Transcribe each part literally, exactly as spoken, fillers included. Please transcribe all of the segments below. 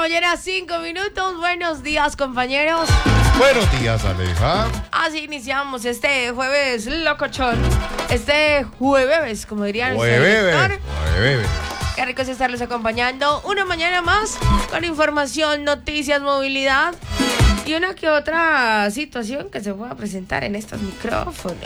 mañana, cinco minutos. Buenos días, compañeros. Buenos días, Aleja. Así iniciamos este jueves locochón. Este jueves, como dirían Jueves. el Jueves. Qué rico es estarlos acompañando una mañana más con información, noticias, movilidad y una que otra situación que se pueda presentar en estos micrófonos.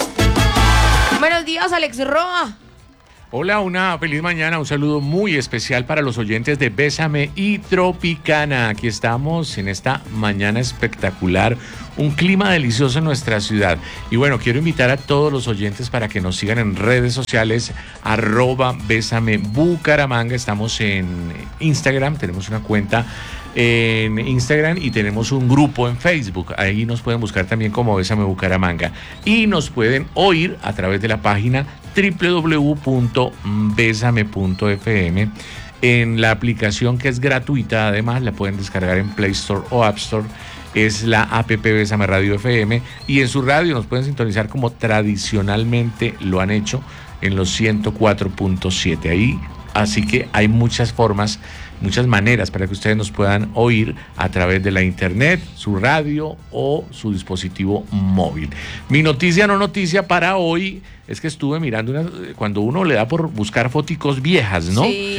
Buenos días, Alex Roa. Hola, una feliz mañana, un saludo muy especial para los oyentes de Bésame y Tropicana. Aquí estamos en esta mañana espectacular, un clima delicioso en nuestra ciudad. Y bueno, quiero invitar a todos los oyentes para que nos sigan en redes sociales, arroba Bésame Bucaramanga. Estamos en Instagram, tenemos una cuenta en Instagram y tenemos un grupo en Facebook. Ahí nos pueden buscar también como Bésame Bucaramanga. Y nos pueden oír a través de la página doble u doble u doble u punto besame punto efe eme en la aplicación que es gratuita. Además la pueden descargar en Play Store o App Store. Es la app Bésame Radio F M, y en su radio nos pueden sintonizar como tradicionalmente lo han hecho en los ciento cuatro punto siete. Ahí, así que hay muchas formas, muchas maneras para que ustedes nos puedan oír a través de la internet, su radio o su dispositivo móvil. Mi noticia no noticia para hoy es que estuve mirando una, cuando uno le da por buscar foticos viejas, ¿no? Sí.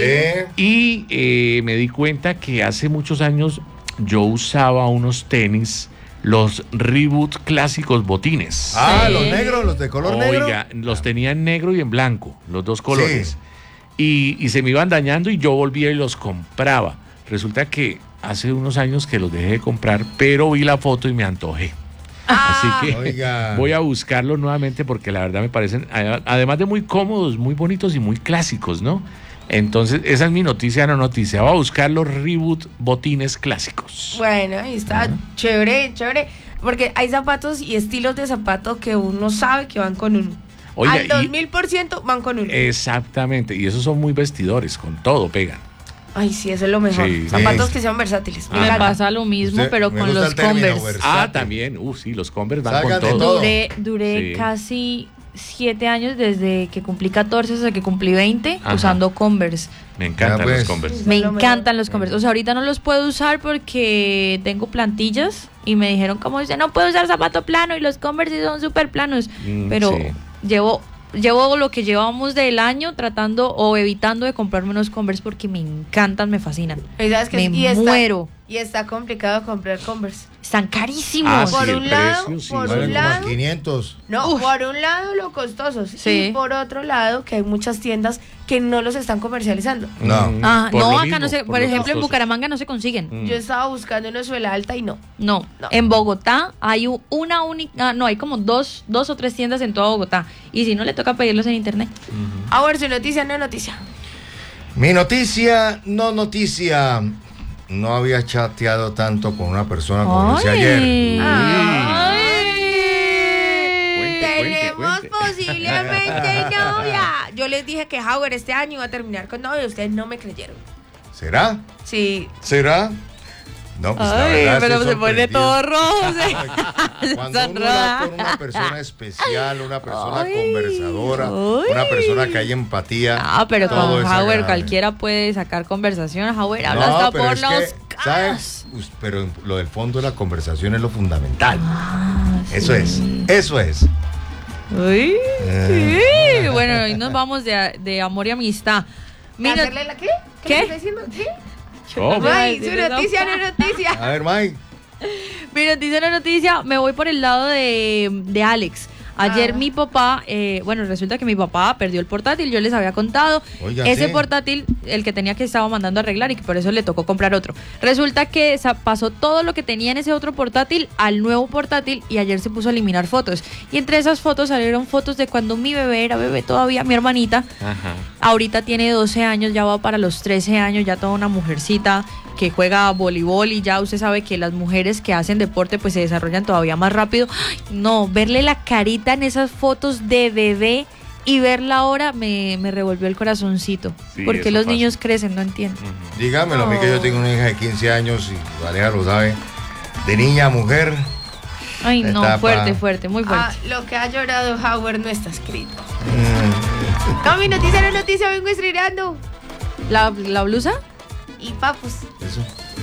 Y eh, me di cuenta que hace muchos años yo usaba unos tenis, los Reebok clásicos botines. Ah, Sí. los negros, los de color negro. Oiga, los tenía en negro y en blanco, los dos colores. Sí. Y, y se me iban dañando y yo volvía y los compraba. Resulta que hace unos años que los dejé de comprar, pero vi la foto y me antojé. Así que Oiga. voy a buscarlos nuevamente porque la verdad me parecen, además de muy cómodos, muy bonitos y muy clásicos, ¿no? Entonces, esa es mi noticia, no noticia. Voy a buscar los Reebok botines clásicos. Bueno, ahí está, uh-huh. chévere, chévere. Porque hay zapatos y estilos de zapato que uno sabe que van con uno. Oiga, al dos mil por ciento van con uno. Exactamente, y esos son muy vestidores, con todo pegan. Ay, sí, eso es lo mejor. Sí. Zapatos Sí. que sean versátiles. Me encanta. pasa lo mismo, Usted- pero me con gusta los el término Converse. versátil. Ah, también, uh, sí, los Converse van Salgan con de todo. todo. Duré, duré Sí. casi siete años desde que cumplí catorce hasta que cumplí veinte Ajá. usando Converse. Me encantan Ya, pues. los Converse. Me Es lo encantan mejor. los Converse. O sea, ahorita no los puedo usar porque tengo plantillas y me dijeron como dice, no puedo usar zapato plano y los Converse sí son súper planos. Mm, Pero sí. llevo llevo lo que llevamos del año tratando o evitando de comprarme unos Converse porque me encantan, me fascinan. Y sabes que Me y está, muero. Y está complicado comprar Converse. Están carísimos. Ah, por sí, un el lado, precio, sí. por Valen un como a lado. quinientos. No, Uf. por un lado lo costosos Sí. y por otro lado que hay muchas tiendas que no los están comercializando. No. Mm, Ah, por no, lo acá mismo, no sé, por, lo ejemplo en costoso. Bucaramanga no se consiguen. Mm. Yo estaba buscando una suela alta y no. No. No. En Bogotá hay u- una única, no, hay como dos, dos o tres tiendas en toda Bogotá. Y si no, le toca pedirlos en internet. A ver, su noticia, no noticia. Mi noticia, no noticia. No había chateado tanto con una persona como decía ayer. Ay. Cuente, Tenemos cuente, cuente. posiblemente novia. Yo les dije que Howard este año iba a terminar con novia. Ustedes no me creyeron. ¿Será? Sí. ¿Será? No, pues la Ay, verdad pero estoy se pone sorprendido. todo rojo. se- Cuando uno sonroja. da con una persona especial, una persona Ay, conversadora, ay. una persona que hay empatía. Ah, pero con todo es Howard agradable. cualquiera puede sacar conversación. Howard habla No, hasta pero por es los que, caras. ¿sabes? Us- Pero lo del fondo de la conversación es lo fundamental. Ah, Eso sí. es, eso es. Uy, Eh. sí. Bueno, hoy nos vamos de, de amor y amistad. Mira, ¿Hacerle la qué? ¿Qué? ¿Qué me está diciendo? ¿Qué? ¿Cómo? Ay, decir su eso. noticia, no noticia. A ver, Mike. mi noticia, la noticia, me voy por el lado de, de Alex. Ayer Ah. mi papá, eh, bueno, resulta que mi papá perdió el portátil, yo les había contado. Oiga, Ese sí. portátil, el que tenía que estaba mandando a arreglar y que por eso le tocó comprar otro. Resulta que sa- pasó todo lo que tenía en ese otro portátil al nuevo portátil y ayer se puso a eliminar fotos. Y entre esas fotos salieron fotos de cuando mi bebé era bebé todavía, mi hermanita. Ajá. Ahorita tiene doce años, ya va para los trece años, ya toda una mujercita que juega voleibol y ya usted sabe que las mujeres que hacen deporte pues se desarrollan todavía más rápido. Ay, no, verle la carita en esas fotos de bebé y verla ahora me, me revolvió el corazoncito. Sí, porque eso los pasa. niños crecen, no entiendo. Ujú. Dígamelo a mí que yo tengo una hija de quince años y Aleja lo sabe. De niña a mujer. Ay, no, Etapa. fuerte, fuerte, muy fuerte. Ah, lo que ha llorado Howard no está escrito. mm, No, mi noticia, no noticia, vengo estrenando. ¿La, la blusa? Y papus. Eso.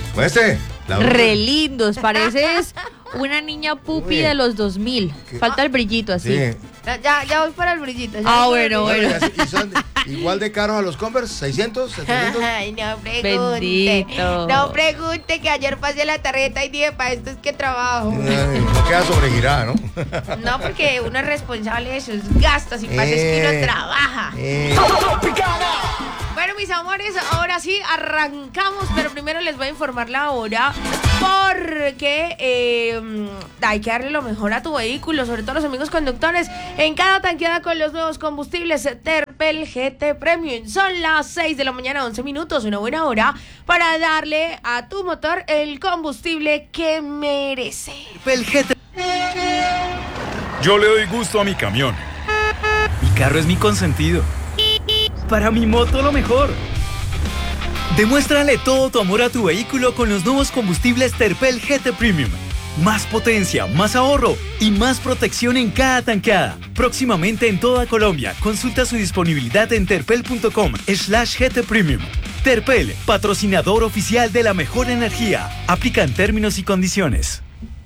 Este, la Re lindos, pareces una niña pupi Uy. de los dos mil. Falta el brillito así. Sí. Ya, ya voy para el brillito. ya Ah, voy para el bueno, brillito. bueno. Y son igual de caros a los Converse, seiscientos, setecientos. Ay, no pregunte. Bendito. No pregunte que ayer pasé la tarjeta y dije, para esto es que trabajo. Ay, no queda sobregirada, ¿no? No, porque uno es responsable de sus gastos y para eso es que Eh. uno trabaja. Eh, Bueno, mis amores, ahora sí arrancamos, pero primero les voy a informar la hora porque eh, hay que darle lo mejor a tu vehículo, sobre todo los amigos conductores, en cada tanqueada con los nuevos combustibles Terpel G T Premium. Son las seis de la mañana, once minutos, una buena hora para darle a tu motor el combustible que merece. El G T. Yo le doy gusto a mi camión. Mi carro es mi consentido. Para mi moto lo mejor. Demuéstrale todo tu amor a tu vehículo con los nuevos combustibles Terpel G T Premium. Más potencia, más ahorro y más protección en cada tanqueada. Próximamente en toda Colombia. Consulta su disponibilidad en terpel.com slash GT Premium. Terpel, patrocinador oficial de la mejor energía. Aplican términos y condiciones.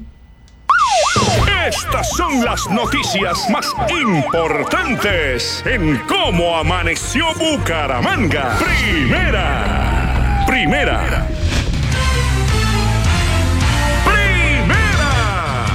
Estas son las noticias más importantes en cómo amaneció Bucaramanga. Primera. Primera. Primera.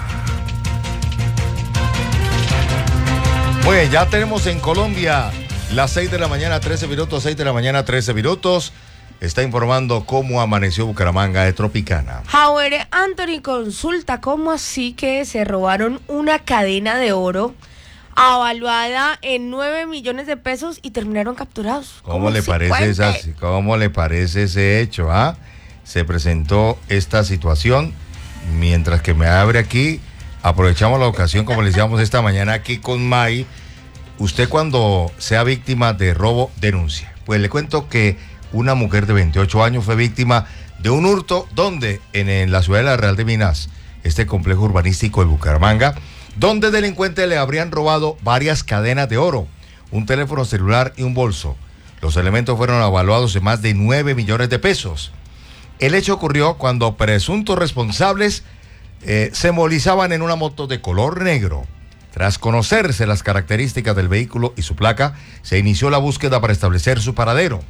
Muy bien, ya tenemos en Colombia las seis de la mañana, trece minutos, seis de la mañana, trece minutos. Está informando cómo amaneció Bucaramanga de Tropicana. Howard Anthony consulta cómo así que se robaron una cadena de oro avaluada en nueve millones de pesos y terminaron capturados. ¿Cómo le así? parece Cuente. esa, cómo le parece ese hecho? ¿Ah? Se presentó esta situación. Mientras que me abre aquí, aprovechamos la ocasión, como le decíamos esta mañana aquí con May. Usted, cuando sea víctima de robo, denuncie. Pues le cuento que una mujer de veintiocho años fue víctima de un hurto donde en, en la ciudad de la Real de Minas, este complejo urbanístico de Bucaramanga, donde delincuentes le habrían robado varias cadenas de oro, un teléfono celular y un bolso. Los elementos fueron avaluados en más de nueve millones de pesos. El hecho ocurrió cuando presuntos responsables eh, se movilizaban en una moto de color negro. Tras conocerse las características del vehículo y su placa, se inició la búsqueda para establecer su paradero.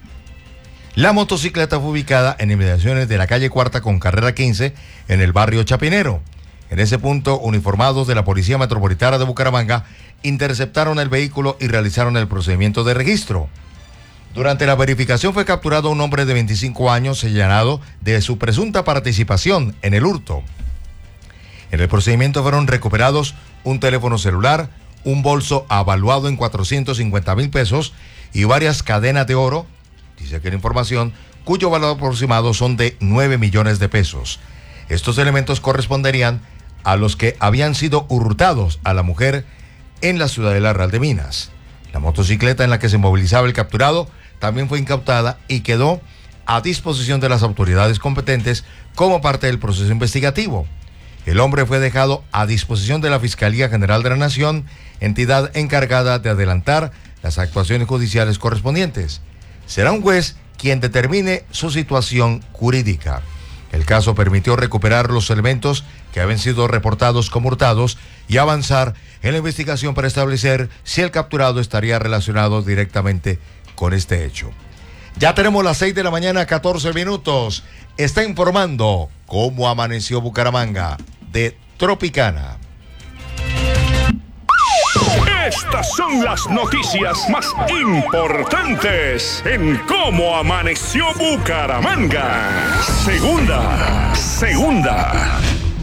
La motocicleta fue ubicada en inmediaciones de la calle Cuarta con carrera quince en el barrio Chapinero. En ese punto, uniformados de la Policía Metropolitana de Bucaramanga interceptaron el vehículo y realizaron el procedimiento de registro. Durante la verificación fue capturado un hombre de veinticinco años señalado de su presunta participación en el hurto. En el procedimiento fueron recuperados un teléfono celular, un bolso avaluado en cuatrocientos cincuenta mil pesos y varias cadenas de oro, dice que la información, cuyo valor aproximado son de nueve millones de pesos. Estos elementos corresponderían a los que habían sido hurtados a la mujer en la ciudad de la Real de Minas. La motocicleta en la que se movilizaba el capturado también fue incautada y quedó a disposición de las autoridades competentes como parte del proceso investigativo. El hombre fue dejado a disposición de la Fiscalía General de la Nación, entidad encargada de adelantar las actuaciones judiciales correspondientes. Será un juez quien determine su situación jurídica. El caso permitió recuperar los elementos que habían sido reportados como hurtados y avanzar en la investigación para establecer si el capturado estaría relacionado directamente con este hecho. Ya tenemos las seis de la mañana, catorce minutos. Está informando cómo amaneció Bucaramanga de Tropicana. Estas son las noticias más importantes en cómo amaneció Bucaramanga. Segunda, segunda.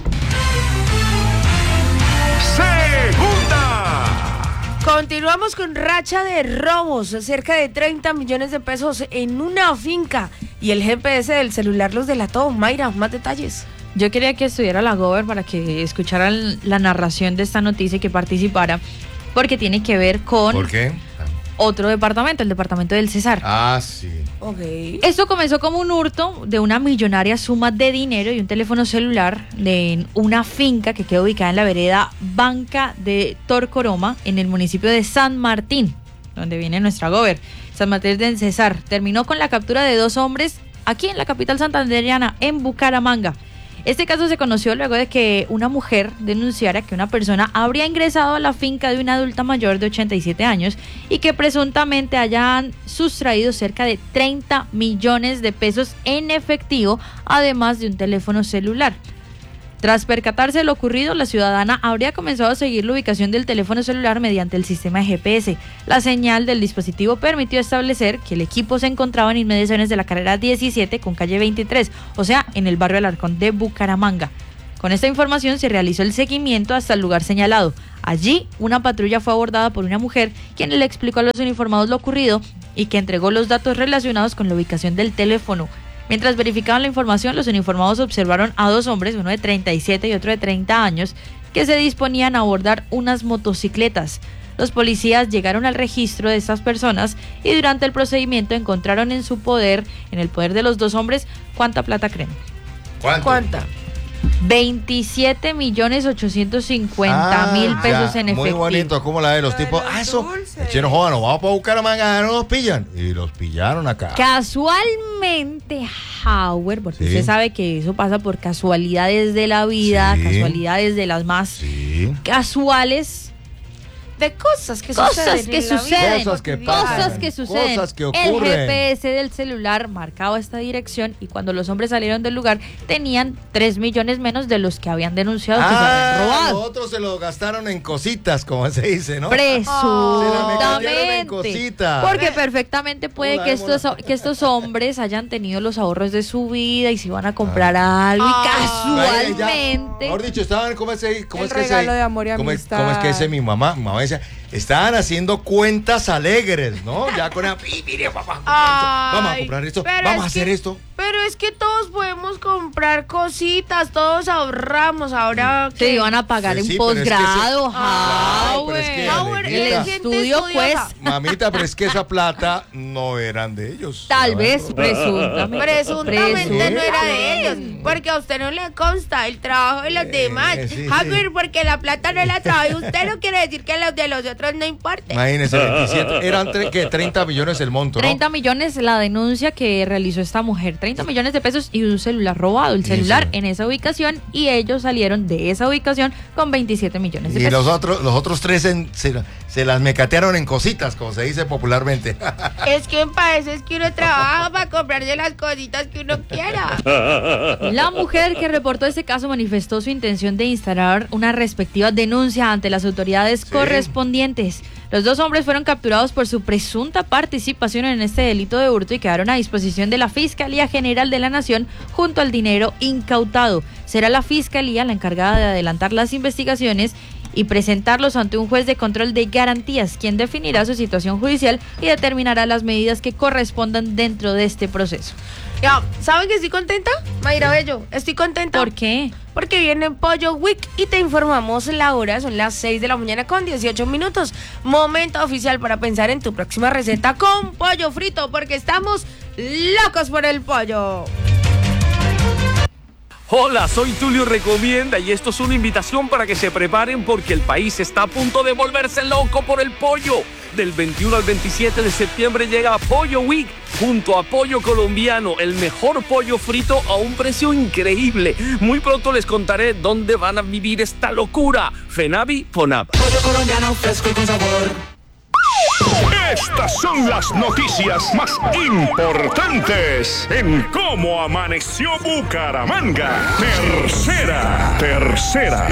Segunda. Continuamos con racha de robos, cerca de treinta millones de pesos en una finca. Y el G P S del celular los delató. Mayra, más detalles. Yo quería que estuviera la Gober para que escucharan la narración de esta noticia y que participara, porque tiene que ver con ¿Por qué? otro departamento, el departamento del Cesar. Ah, sí. Ok. Esto comenzó como un hurto de una millonaria suma de dinero y un teléfono celular de una finca que queda ubicada en la vereda Banca de Torcoroma, en el municipio de San Martín, donde viene nuestra Gober. San Martín del Cesar. Terminó con la captura de dos hombres aquí en la capital santandereana, en Bucaramanga. Este caso se conoció luego de que una mujer denunciara que una persona habría ingresado a la finca de una adulta mayor de ochenta y siete años y que presuntamente hayan sustraído cerca de treinta millones de pesos en efectivo, además de un teléfono celular. Tras percatarse de lo ocurrido, la ciudadana habría comenzado a seguir la ubicación del teléfono celular mediante el sistema G P S. La señal del dispositivo permitió establecer que el equipo se encontraba en inmediaciones de la carrera diecisiete con calle veintitrés, o sea, en el barrio Alarcón de Bucaramanga. Con esta información se realizó el seguimiento hasta el lugar señalado. Allí, una patrulla fue abordada por una mujer, quien le explicó a los uniformados lo ocurrido y que entregó los datos relacionados con la ubicación del teléfono. Mientras verificaban la información, los uniformados observaron a dos hombres, uno de treinta y siete y otro de treinta años, que se disponían a abordar unas motocicletas. Los policías llegaron al registro de estas personas y durante el procedimiento encontraron en su poder, en el poder de los dos hombres, ¿cuánta plata creen? ¿Cuánto? ¿Cuánta? veintisiete millones ochocientos cincuenta mil Ah, pesos ya, en muy efectivo. bonito, como la de los Lo de tipos. los Ah, eso. dulces. Chino, joder, nos vamos para Bucaramanga, no nos pillan. Y los pillaron acá. Casualmente, Howard, porque Sí. usted sabe que eso pasa por casualidades de la vida, Sí. casualidades de las más Sí. casuales. De cosas que Cosas suceden. que en la vida suceden, Cosas que cotidiana. pasan. cosas que suceden. Cosas que El ocurren. G P S del celular marcaba esta dirección y cuando los hombres salieron del lugar tenían tres millones menos de los que habían denunciado que se habían Ah, los robado. otros se lo gastaron en cositas, como se dice, ¿no? Presuntamente. en cositas. Porque perfectamente puede Hola, que estos, hola. que estos hombres hayan tenido los ahorros de su vida y se iban a comprar algo Ah. y Vaya, ya, casualmente. Mejor dicho, estaban, ¿cómo es, ese- cómo El es que regalo ese- de amor y cómo es- amistad. ¿Cómo es que ese mi mamá? Mi mamá decía, estaban haciendo cuentas alegres, ¿no? Ya con la, "Y mire, vamos a comprar esto, vamos a Ay, comprar esto, pero vamos a es hacer que- esto. Pero es que todos podemos comprar cositas, todos ahorramos. Ahora Se que iban a pagar Sí, en sí, pero es que ese- posgrado, Claro, pero es que, Howard. Howard, El Alegrita, gente estudio, pues, estudiosa. Mamita, pero es que esa plata no eran de ellos. tal ¿no? vez, presuntamente. Presuntamente no era de Presuntamente. ellos, porque a usted no le consta el trabajo de los Eh, demás. sí, Javier, sí. porque la plata no la trae usted, no quiere decir que los de los otros no importen. Imagínense, veintisiete, eran tre- ¿qué? treinta millones el monto, ¿no? treinta millones la denuncia que realizó esta mujer, treinta millones de pesos y un celular robado, el celular Sí. en esa ubicación y ellos salieron de esa ubicación con veintisiete millones de Y pesos. los otros, los otros tres en- se, se las mecatearon en cositas, como se dice popularmente. Es que para eso es que uno trabaja para comprarse las cositas que uno quiera. La mujer que reportó este caso manifestó su intención de instalar una respectiva denuncia ante las autoridades Sí. correspondientes. Los dos hombres fueron capturados por su presunta participación en este delito de hurto y quedaron a disposición de la Fiscalía General de la Nación junto al dinero incautado. Será la Fiscalía la encargada de adelantar las investigaciones y presentarlos ante un juez de control de garantías, quien definirá su situación judicial y determinará las medidas que correspondan dentro de este proceso. Ya, ¿saben que estoy contenta? Mayra Bello, estoy contenta. ¿Por qué? Porque viene Pollo Week y te informamos la hora, son las seis de la mañana con dieciocho minutos. Momento oficial para pensar en tu próxima receta con pollo frito, porque estamos locos por el pollo. Hola, soy Tulio Recomienda y esto es una invitación para que se preparen porque el país está a punto de volverse loco por el pollo. Del veintiuno al veintisiete de septiembre llega Pollo Week junto a Pollo Colombiano, el mejor pollo frito a un precio increíble. Muy pronto les contaré dónde van a vivir esta locura. Fenavi, Fonab. Pollo colombiano fresco y con sabor. Estas son las noticias más importantes en cómo amaneció Bucaramanga. Tercera, tercera.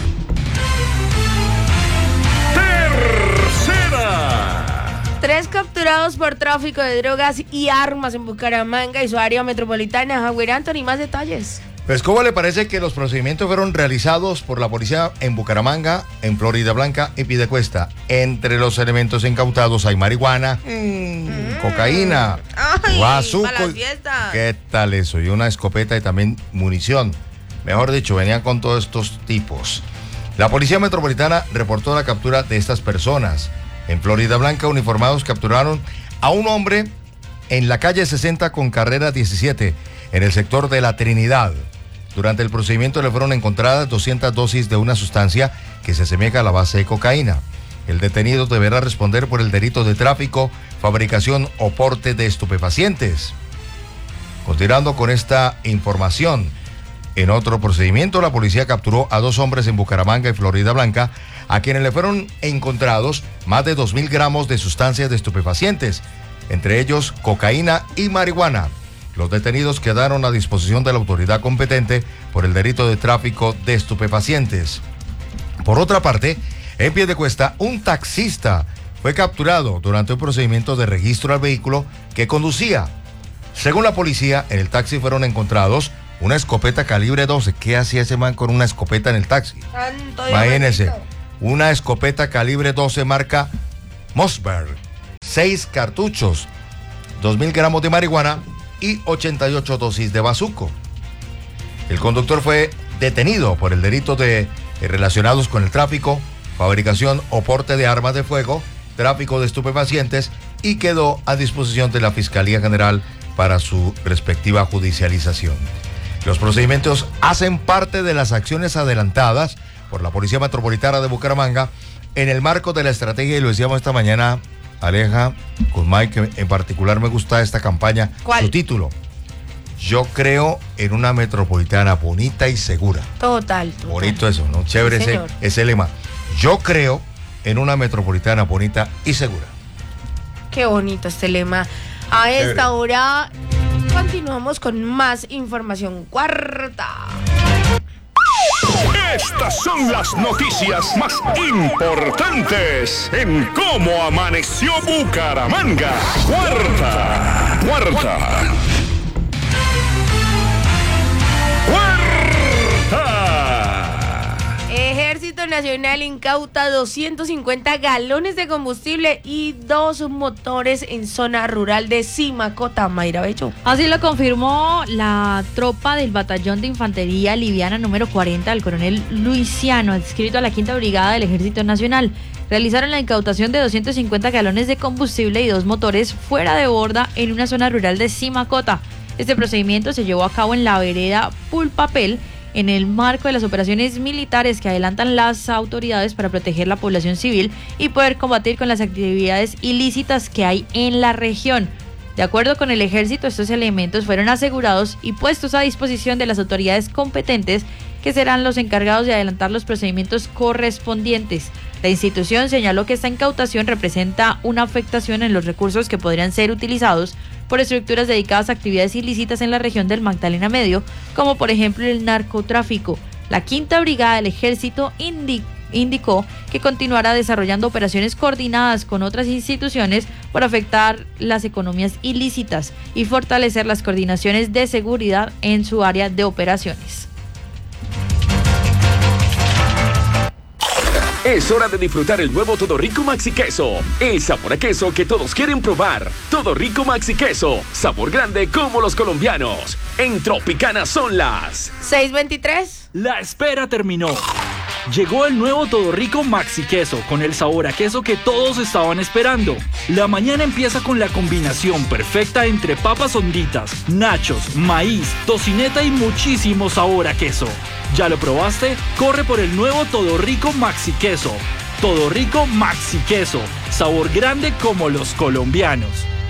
Tercera. Tres capturados por tráfico de drogas y armas en Bucaramanga y su área metropolitana. Javier Anthony, más detalles. Pues, ¿cómo le parece que los procedimientos fueron realizados por la policía en Bucaramanga, en Florida Blanca y Piedecuesta? Entre los elementos incautados hay marihuana, mm, cocaína, Ay, bazuco. pa' las fiestas. ¿Qué tal eso? Y una escopeta y también munición. Mejor dicho, venían con todos estos tipos. La policía metropolitana reportó la captura de estas personas. En Florida Blanca, uniformados capturaron a un hombre en la calle sesenta con carrera diecisiete, en el sector de La Trinidad. Durante el procedimiento le fueron encontradas doscientas dosis de una sustancia que se asemeja a la base de cocaína. El detenido deberá responder por el delito de tráfico, fabricación o porte de estupefacientes. Continuando con esta información, en otro procedimiento, la policía capturó a dos hombres en Bucaramanga y Florida Blanca, a quienes le fueron encontrados más de dos mil gramos de sustancias de estupefacientes, entre ellos cocaína y marihuana. Los detenidos quedaron a disposición de la autoridad competente por el delito de tráfico de estupefacientes. Por otra parte, en Piedecuesta, un taxista fue capturado durante un procedimiento de registro al vehículo que conducía. Según la policía, en el taxi fueron encontrados una escopeta calibre doce. ¿Qué hacía ese man con una escopeta en el taxi? Santo Imagínense, Diosito. una escopeta calibre doce marca Mossberg, seis cartuchos, dos mil gramos de marihuana y ochenta y ocho dosis de bazuco. El conductor fue detenido por el delito de eh, relacionados con el tráfico, fabricación o porte de armas de fuego, tráfico de estupefacientes y quedó a disposición de la Fiscalía General para su respectiva judicialización. Los procedimientos hacen parte de las acciones adelantadas por la Policía Metropolitana de Bucaramanga en el marco de la estrategia, y lo decíamos esta mañana, Aleja, con Mike, en particular me gusta esta campaña. ¿Cuál? Su título: Yo creo en una metropolitana bonita y segura. Total, total. Bonito eso, ¿no? Chévere Sí, ese, señor. ese lema. Yo creo en una metropolitana bonita y segura. Qué bonito este lema. A Chévere. esta hora continuamos con más información. Cuarta. Estas son las noticias más importantes en cómo amaneció Bucaramanga. Cuarta, cuarta. Cuarta. Ejército Nacional incauta doscientos cincuenta galones de combustible y dos motores en zona rural de Simacota, Mayra Bello. Así lo confirmó la tropa del Batallón de Infantería Liviana número cuarenta del coronel Luisiano, adscrito a la Quinta Brigada del Ejército Nacional. Realizaron la incautación de doscientos cincuenta galones de combustible y dos motores fuera de borda en una zona rural de Simacota. Este procedimiento se llevó a cabo en la vereda Pulpapel, en el marco de las operaciones militares que adelantan las autoridades para proteger la población civil y poder combatir con las actividades ilícitas que hay en la región. De acuerdo con el ejército, estos elementos fueron asegurados y puestos a disposición de las autoridades competentes, que serán los encargados de adelantar los procedimientos correspondientes. La institución señaló que esta incautación representa una afectación en los recursos que podrían ser utilizados por estructuras dedicadas a actividades ilícitas en la región del Magdalena Medio, como por ejemplo el narcotráfico. La Quinta Brigada del Ejército indi- indicó que continuará desarrollando operaciones coordinadas con otras instituciones para afectar las economías ilícitas y fortalecer las coordinaciones de seguridad en su área de operaciones. Es hora de disfrutar el nuevo Todo Rico Maxi Queso. El sabor a queso que todos quieren probar. Todo Rico Maxi Queso. Sabor grande como los colombianos. En Tropicana son las seis veintitrés. La espera terminó. Llegó el nuevo Todo Rico Maxi Queso con el sabor a queso que todos estaban esperando. La mañana empieza con la combinación perfecta entre papas honditas, nachos, maíz, tocineta y muchísimo sabor a queso. ¿Ya lo probaste? Corre por el nuevo Todo Rico Maxi Queso. Todo Rico Maxi Queso. Sabor grande como los colombianos.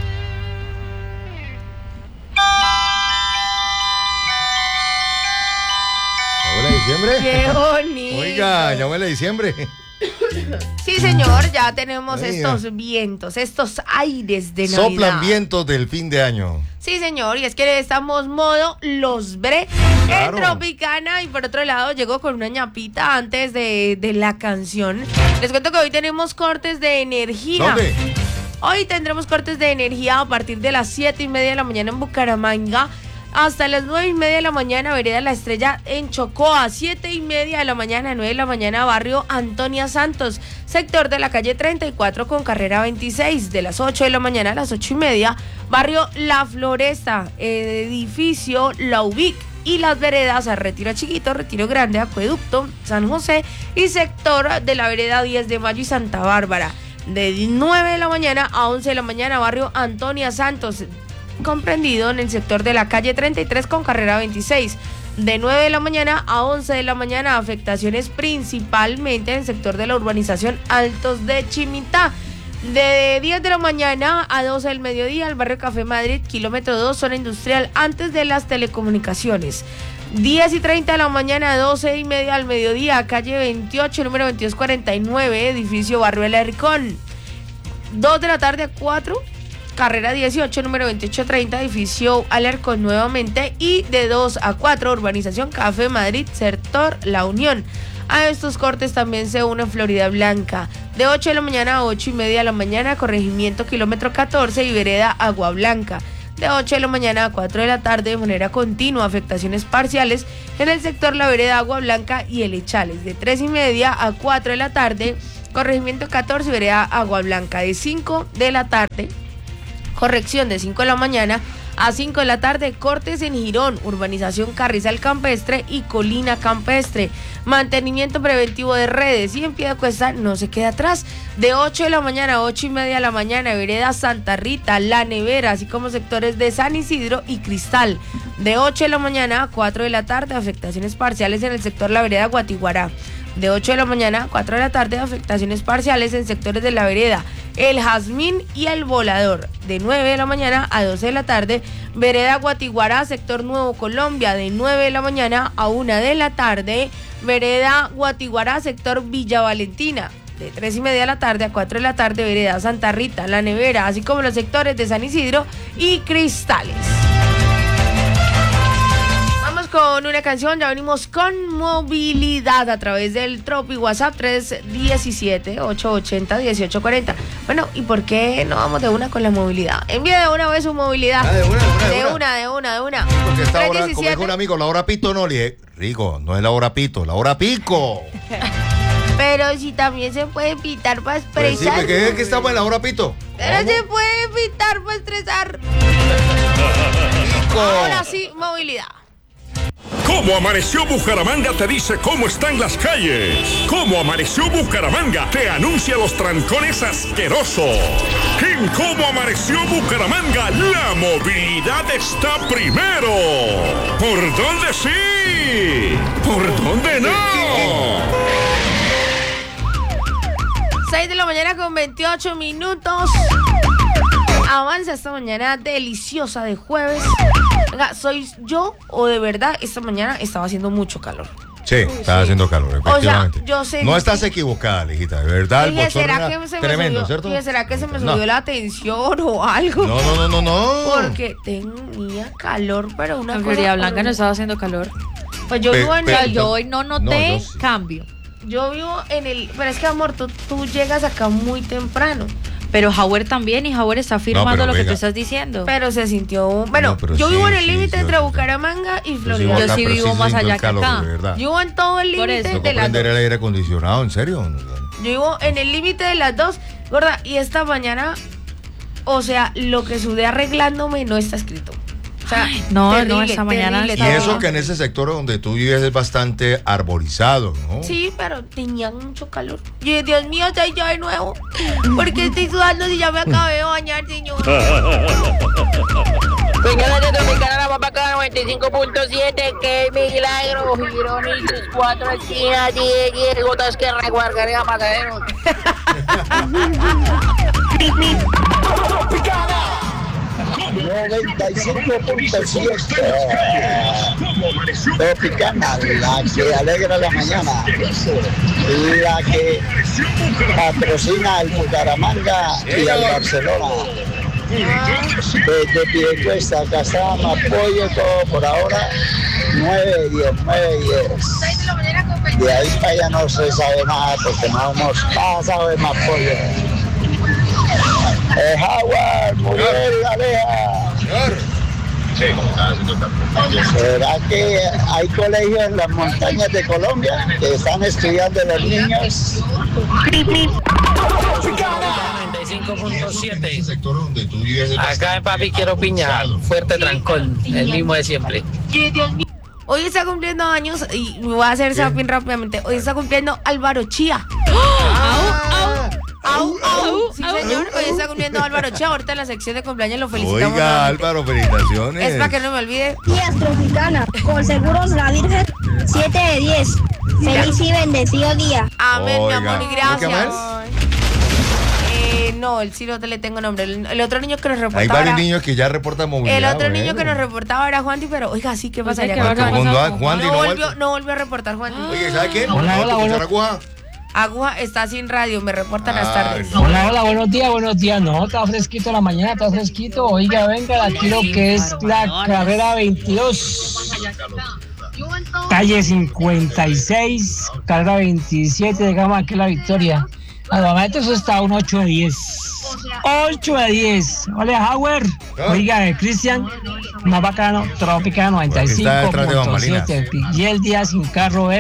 ¿Ya huele a diciembre? Qué bonito. Oiga, ya huele a diciembre. Sí, señor, ya tenemos Oiga. estos vientos, estos aires de Navidad. Soplan vientos del fin de año. Sí, señor, y es que estamos modo los bre Claro. en Tropicana, y por otro lado llegó con una ñapita antes de, de la canción. Les cuento que hoy tenemos cortes de energía. ¿Dónde? Hoy tendremos cortes de energía a partir de las siete y media de la mañana en Bucaramanga hasta las nueve y media de la mañana, Vereda La Estrella en Chocoa, siete y media de la mañana, nueve de la mañana, barrio Antonia Santos, sector de la calle treinta y cuatro con carrera veintiséis, de las ocho de la mañana a las ocho y media, barrio La Floresta, edificio La Ubic y las veredas a Retiro Chiquito, Retiro Grande, Acueducto, San José y sector de la vereda diez de mayo y Santa Bárbara, de nueve de la mañana a once de la mañana, barrio Antonia Santos, comprendido en el sector de la calle treinta y tres con carrera veintiséis, de nueve de la mañana a once de la mañana, afectaciones principalmente en el sector de la urbanización Altos de Chimitá, De diez de la mañana a doce del mediodía, el barrio Café Madrid, kilómetro dos, zona industrial, antes de las telecomunicaciones. diez y treinta de la mañana a doce y media al mediodía, calle veintiocho, número veintidós cuarenta y nueve, edificio Barrio El Alarcón. dos de la tarde a cuatro, carrera dieciocho, número veintiocho treinta, edificio Alarcón nuevamente. Y de dos a cuatro, urbanización Café Madrid, sector La Unión. A estos cortes también se une Florida Blanca. De ocho de la mañana a ocho y media de la mañana, corregimiento kilómetro catorce y vereda Agua Blanca. De ocho de la mañana a cuatro de la tarde, de manera continua, afectaciones parciales en el sector La Vereda Agua Blanca y El Echales. De tres y media a cuatro de la tarde, corregimiento catorce y vereda Agua Blanca. De cinco de la tarde, corrección de cinco de la mañana a cinco de la tarde, cortes en Girón, urbanización Carrizal Campestre y Colina Campestre. Mantenimiento preventivo de redes, y en Piedecuesta no se queda atrás. De ocho de la mañana a ocho y media de la mañana, vereda Santa Rita, La Nevera, así como sectores de San Isidro y Cristal. De ocho de la mañana a cuatro de la tarde, afectaciones parciales en el sector La Vereda Guatiguará. De ocho de la mañana a cuatro de la tarde, afectaciones parciales en sectores de La Vereda El Jazmín y El Volador. De nueve de la mañana a doce de la tarde, vereda Guatiguará, sector Nuevo Colombia. De nueve de la mañana a una de la tarde, vereda Guatiguará, sector Villa Valentina. De tres y media de la tarde a cuatro de la tarde, vereda Santa Rita, La Nevera, así como los sectores de San Isidro y Cristales. Con una canción, ya venimos con movilidad a través del Tropi WhatsApp tres uno siete, ocho ocho cero, uno ocho cuatro cero. Bueno, ¿y por qué no vamos de una con la movilidad? Envíe de una vez su movilidad. Ah, de una, de una, de, de una. una, de una, de una. Porque esta hora, como dijo un amigo, la hora pito no le... Rico, no es la hora pito, la hora pico. Pero si también se puede pitar para Pues sí, expresar. porque es que estamos en la hora pito. Pero ¿Cómo? se puede pitar para estresar. Pico. Ahora sí, movilidad. Cómo amaneció Bucaramanga te dice cómo están las calles. Cómo amaneció Bucaramanga te anuncia los trancones asquerosos. En Cómo amaneció Bucaramanga la movilidad está primero. ¿Por dónde sí? ¿Por dónde no? seis de la mañana con veintiocho minutos. Avanza esta mañana deliciosa de jueves. Venga, ¿soy yo o de verdad esta mañana estaba haciendo mucho calor? Sí, está haciendo calor, efectivamente. O sea, yo sé. No estás equivocada, hijita, de verdad. Dije, El bochorno ¿será era que se me tremendo, subió, ¿cierto? dije, ¿será que se me No. subió la tensión o algo? No, no, no, no, no. Porque tenía calor, pero una En cosa Florida Blanca no horrible. estaba haciendo calor. Pues yo Pe- vivo en pe- el, Yo hoy no noté No, yo sí. cambio. yo vivo en el, pero es que amor, tú, tú llegas acá muy temprano. Pero Howard también, y Howard está afirmando pero lo que venga. tú estás diciendo. Pero se sintió, bueno, No, pero yo sí, vivo en el sí, límite sí, entre sí. Bucaramanga y Yo Florida. Yo acá, sí pero vivo se más sintió allá el que calor, acá. de verdad. Yo vivo en todo el Por límite eso. Tocó de las prender dos. el aire acondicionado, ¿en serio? Yo vivo en el límite de las dos, gorda, y esta mañana, o sea, lo que sudé arreglándome no está escrito. O sea, no, terrible, no, esta mañana terrible, Y estaba- eso que en ese sector donde tú vives es bastante arborizado, ¿no? Sí, pero tenía mucho calor. Yo dije, Dios mío, soy yo de nuevo. ¿Por qué estoy sudando si ya me acabé de bañar, señor? Señores de Tropicana, la papa acá noventa y cinco punto siete, que milagro, Girón y sus cuatro esquinas, diez, diez gotas que reguardaré a pasajeros. noventa y cinco punto siete Tropicana, la que alegra la mañana, la que patrocina al Bucaramanga y al Barcelona. Desde Piedecuesta, acá está Mapoyo, todo por ahora, nueve diez, nueve diez. De ahí para allá no se sabe nada porque no hemos pasado de Mapoyo. Eh, Howard, Muriel, Aleja. ¿Será que hay colegios en las montañas de Colombia que están estudiando los niños? noventa y cinco punto siete. Acá en Papi quiero piña, fuerte trancón, el mismo de siempre. Hoy está cumpliendo años, y me voy a hacer zapping rápidamente. Hoy está cumpliendo Álvaro Chía. Au, au. Sí, señor. Hoy está cumpliendo Álvaro Chía. Ahorita en la sección de cumpleaños lo felicitamos. Oiga, nuevamente. Álvaro, felicitaciones. Es para que no me olvide. Días Tropicana, con Seguros La Virgen, siete de diez. Feliz y bendecido día. Amén, mi Oiga, amor, y ¿no qué gracias. más? Eh, no, el sí no le tengo nombre. El, el otro niño que nos Hay reportaba. varios era- niños que ya reportan movilidad. El otro bueno. niño que nos reportaba era Juanti, pero oiga, sí, ¿qué pasa Oiga, allá? ¿qué con va a Juanti? Todo el mundo, ah, Juanti, no, no volvió, vuelve. no volvió a reportar Juanti. Oye, ¿sabe qué? Hola, hola, ¿Escuchar bueno. Aguja? Aguja está sin radio, me reportan las Ah, tardes. Hola, hola, buenos días, buenos días. No, está fresquito la mañana, está fresquito. Oiga, venga, aquí lo que es la carrera veintidós. Calle cincuenta y seis, carrera veintisiete, llegamos aquí a la Victoria. Normalmente eso está un ocho de diez. ocho de diez. Hola, Howard. Oiga, eh, Cristian, más bacano, Tropicana noventa y Porque está cinco detrás de punto bambalinas. siete. Y el día sin carro es.